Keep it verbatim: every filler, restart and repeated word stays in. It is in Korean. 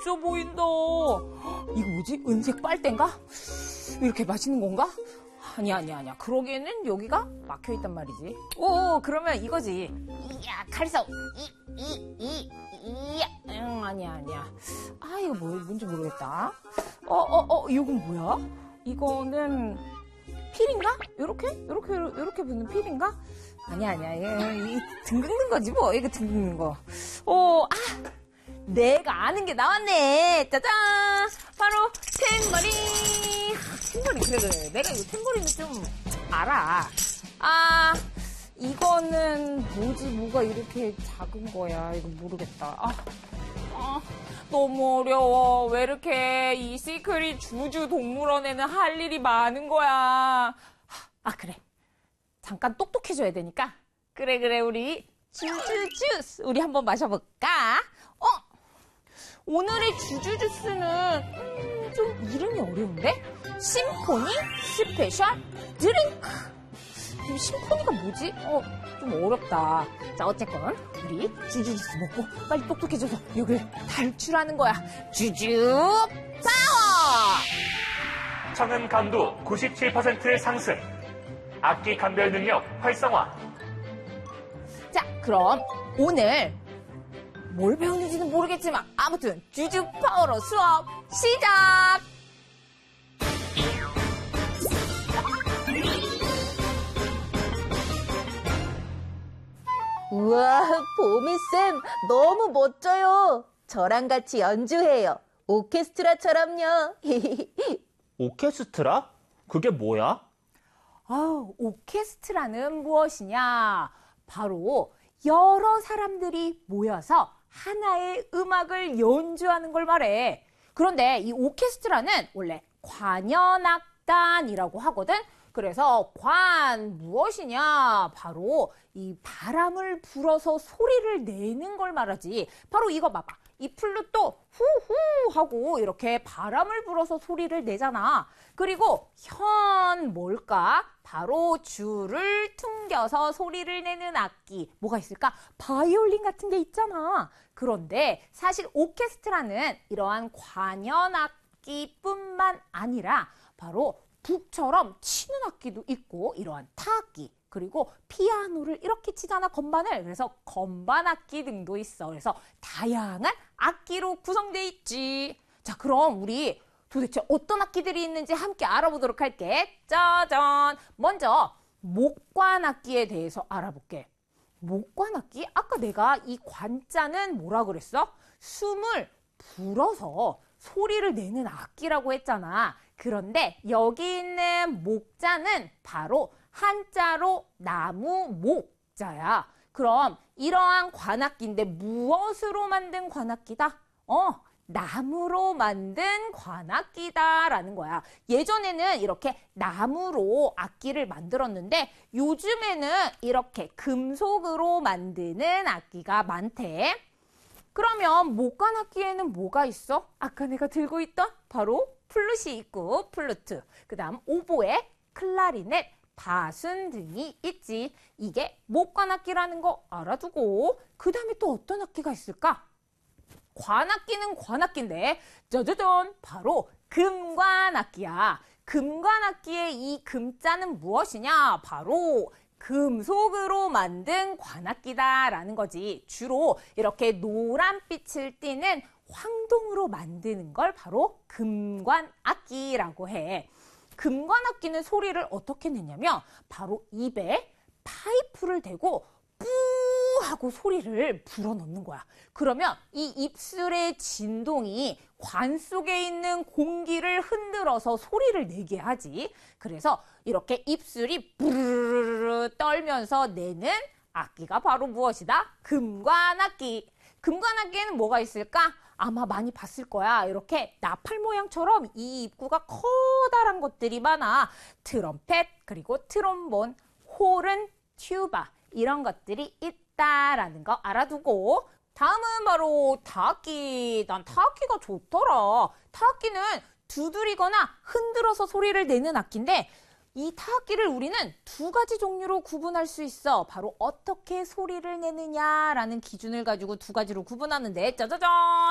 맛있어 보인다. 이거 뭐지? 은색 빨대인가? 이렇게 마시는 건가? 아니야, 아니야, 아니야. 그러기에는 여기가 막혀있단 말이지. 오, 그러면 이거지. 이야, 칼싸움. 이, 이, 이, 이야. 응, 아니야, 아니야. 아, 이거 뭐, 뭔지 모르겠다. 어, 어, 어, 이건 뭐야? 이거는 필인가? 요렇게? 요렇게, 요렇게 붙는 필인가? 아니야, 아니야. 이, 이 등 긁는 거지, 뭐. 이거 등 긁는 거. 어, 아! 내가 아는 게 나왔네. 짜잔! 바로 탬버린. 탬버린, 그래, 그래. 내가 이거 탬버린을 좀 알아. 아, 이거는 뭐지? 뭐가 이렇게 작은 거야? 이거 모르겠다. 아, 아 너무 어려워. 왜 이렇게 이 시크릿 주주 동물원에는 할 일이 많은 거야? 아, 그래. 잠깐 똑똑해져야 되니까. 그래, 그래. 우리 주주 주스. 우리 한번 마셔볼까? 어? 오늘의 주주 주스는 음, 좀 이름이 어려운데? 심포니 스페셜 드링크. 이 심포니가 뭐지? 어, 좀 어렵다. 자, 어쨌건 우리 주주 주스 먹고 빨리 똑똑해져서 여기를 탈출하는 거야. 주주 파워! 청음 감도 구십칠 퍼센트 상승. 악기 감별 능력 활성화. 자, 그럼 오늘 뭘 배우는지는 모르겠지만 아무튼 주주 파워로 수업 시작! 우와, 보미쌤 너무 멋져요. 저랑 같이 연주해요. 오케스트라처럼요. 오케스트라? 그게 뭐야? 아, 오케스트라는 무엇이냐? 바로 여러 사람들이 모여서 하나의 음악을 연주하는 걸 말해. 그런데 이 오케스트라는 원래 관현악단이라고 하거든. 그래서 관 무엇이냐? 바로 이 바람을 불어서 소리를 내는 걸 말하지. 바로 이거 봐봐. 이 플룻도 후후 하고 이렇게 바람을 불어서 소리를 내잖아. 그리고 현 뭘까? 바로 줄을 퉁겨서 소리를 내는 악기. 뭐가 있을까? 바이올린 같은 게 있잖아. 그런데 사실 오케스트라는 이러한 관현악기뿐만 아니라 바로 북처럼 치는 악기도 있고 이러한 타악기 그리고 피아노를 이렇게 치잖아, 건반을. 그래서 건반악기 등도 있어. 그래서 다양한 악기로 구성되어 있지. 자, 그럼 우리 도대체 어떤 악기들이 있는지 함께 알아보도록 할게. 짜잔! 먼저 목관악기에 대해서 알아볼게. 목관악기? 아까 내가 이 관자는 뭐라 그랬어? 숨을 불어서 소리를 내는 악기라고 했잖아. 그런데 여기 있는 목자는 바로 한자로 나무 목자야. 그럼 이러한 관악기인데 무엇으로 만든 관악기다? 어, 나무로 만든 관악기다라는 거야. 예전에는 이렇게 나무로 악기를 만들었는데 요즘에는 이렇게 금속으로 만드는 악기가 많대. 그러면 목관악기에는 뭐가 있어? 아까 내가 들고 있던 바로 플룻이 있고 플루트, 그 다음 오보에, 클라리넷, 바순 등이 있지. 이게 목관악기라는 거 알아두고 그 다음에 또 어떤 악기가 있을까? 관악기는 관악기인데 짜자잔 바로 금관악기야. 금관악기의 이 금자는 무엇이냐? 바로 금속으로 만든 관악기다라는 거지. 주로 이렇게 노란빛을 띠는 황동으로 만드는 걸 바로 금관악기라고 해. 금관악기는 소리를 어떻게 내냐면 바로 입에 파이프를 대고 뿌 하고 소리를 불어넣는 거야. 그러면 이 입술의 진동이 관 속에 있는 공기를 흔들어서 소리를 내게 하지. 그래서 이렇게 입술이 부르르르 떨면서 내는 악기가 바로 무엇이다? 금관악기. 금관악기에는 뭐가 있을까? 아마 많이 봤을 거야. 이렇게 나팔 모양처럼 이 입구가 커다란 것들이 많아. 트럼펫, 그리고 트롬본, 호른, 튜바 이런 것들이 있다라는 거 알아두고 다음은 바로 타악기. 난 타악기가 좋더라. 타악기는 두드리거나 흔들어서 소리를 내는 악기인데 이 타악기를 우리는 두 가지 종류로 구분할 수 있어. 바로 어떻게 소리를 내느냐라는 기준을 가지고 두 가지로 구분하는데 짜자잔!